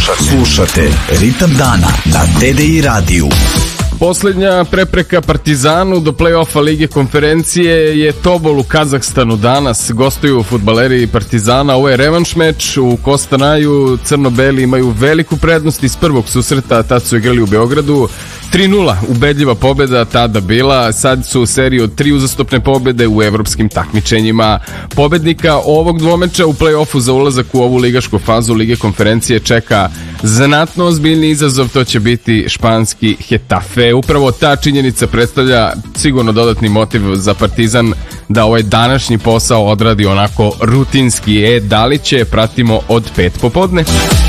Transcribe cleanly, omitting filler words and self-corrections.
Slušate Ritam dana na TDI radiju. Poslednja prepreka Partizanu do play-offa Lige konferencije je Tobol u Kazahstanu danas. Gostuju fudbaleri Partizana, ovo je revanš meč u Kostanaju. Crno-beli imaju veliku prednost iz prvog susreta, tad su igrali u Beogradu. 3-0, ubedljiva pobeda tada bila, sad su u seriji od 3 uzastopne pobede u evropskim takmičenjima. Pobednika ovog dvomeča u play-offu za ulazak u ovu ligašku fazu Lige konferencije čeka znatno ozbiljni izazov, to će biti španski Getafe. Upravo ta činjenica predstavlja sigurno dodatni motiv za Partizan da ovaj današnji posao odradi onako rutinski. Da li će, pratimo od 5 popodne.